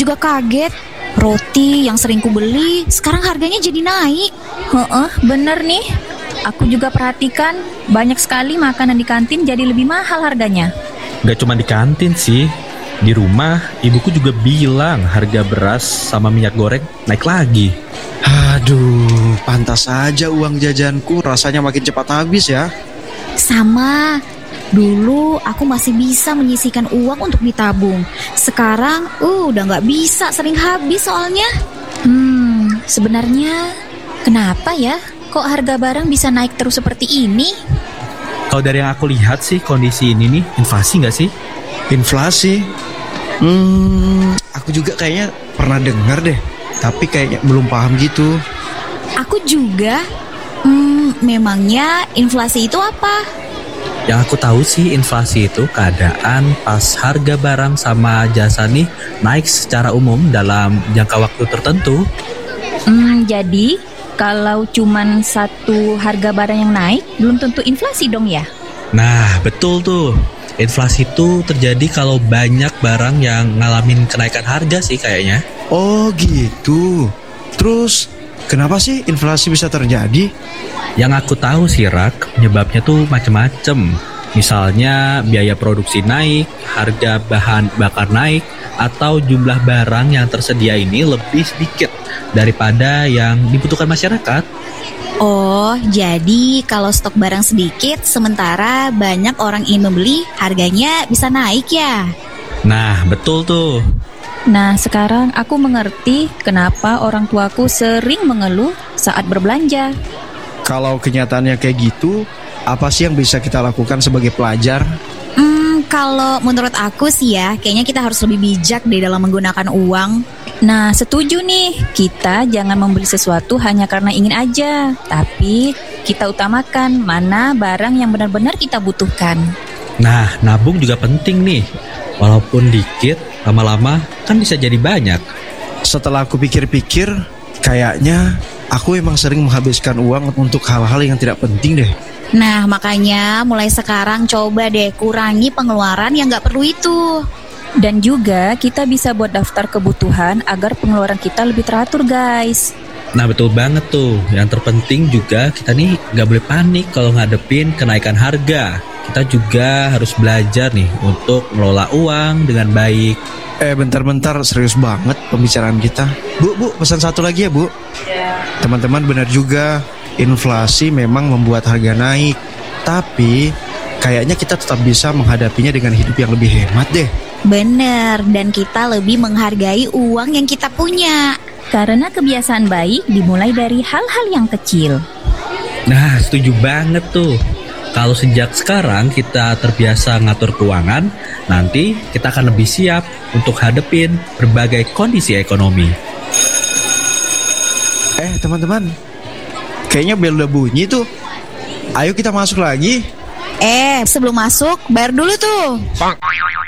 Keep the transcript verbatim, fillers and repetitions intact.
juga kaget. Roti yang sering kubeli sekarang harganya jadi naik. Heeh, bener nih. Aku juga perhatikan banyak sekali makanan di kantin jadi lebih mahal harganya. Gak cuma di kantin sih. Di rumah, ibuku juga bilang harga beras sama minyak goreng naik lagi. Aduh, pantas saja uang jajanku rasanya makin cepat habis ya. Sama. Dulu aku masih bisa menyisihkan uang untuk ditabung. Sekarang uh, udah gak bisa, sering habis soalnya. Hmm, sebenarnya kenapa ya kok harga barang bisa naik terus seperti ini? Kalau dari yang aku lihat sih, kondisi ini nih, inflasi gak sih? Inflasi? Hmm, aku juga kayaknya pernah dengar deh, tapi kayaknya belum paham gitu. Aku juga. Hmm, memangnya inflasi itu apa? Yang aku tahu sih, inflasi itu keadaan pas harga barang sama jasa nih naik secara umum dalam jangka waktu tertentu. Hmm, jadi kalau cuman satu harga barang yang naik belum tentu inflasi dong ya? Nah, betul tuh. Inflasi itu terjadi kalau banyak barang yang ngalamin kenaikan harga sih kayaknya. Oh gitu. Terus kenapa sih inflasi bisa terjadi? Yang aku tahu sih, Rak, penyebabnya tuh macem-macem. Misalnya biaya produksi naik, harga bahan bakar naik, atau jumlah barang yang tersedia ini lebih sedikit daripada yang dibutuhkan masyarakat. Oh, jadi kalau stok barang sedikit, sementara banyak orang ingin membeli, harganya bisa naik ya? Nah, betul tuh. Nah, sekarang aku mengerti kenapa orang tuaku sering mengeluh saat berbelanja. Kalau kenyataannya kayak gitu, apa sih yang bisa kita lakukan sebagai pelajar? Hmm, kalau menurut aku sih ya, kayaknya kita harus lebih bijak deh dalam menggunakan uang. Nah, setuju nih. Kita jangan membeli sesuatu hanya karena ingin aja, tapi kita utamakan mana barang yang benar-benar kita butuhkan. Nah, nabung juga penting nih. Walaupun dikit, lama-lama kan bisa jadi banyak. Setelah aku pikir-pikir, kayaknya aku emang sering menghabiskan uang untuk hal-hal yang tidak penting deh. Nah, makanya mulai sekarang coba deh kurangi pengeluaran yang gak perlu itu. Dan juga kita bisa buat daftar kebutuhan agar pengeluaran kita lebih teratur, guys. Nah, betul banget tuh. Yang terpenting juga kita nih gak boleh panik kalau ngadepin kenaikan harga. Kita juga harus belajar nih untuk mengelola uang dengan baik. Eh bentar-bentar, serius banget pembicaraan kita. Bu, bu, pesan satu lagi ya bu. Teman-teman benar juga, inflasi memang membuat harga naik. Tapi kayaknya kita tetap bisa menghadapinya dengan hidup yang lebih hemat deh. Bener, dan kita lebih menghargai uang yang kita punya. Karena kebiasaan baik dimulai dari hal-hal yang kecil. Nah, setuju banget tuh. Kalau sejak sekarang kita terbiasa ngatur keuangan, nanti kita akan lebih siap untuk hadepin berbagai kondisi ekonomi. Eh teman-teman, kayaknya bel udah bunyi tuh. Ayo kita masuk lagi. Eh, sebelum masuk, bayar dulu tuh.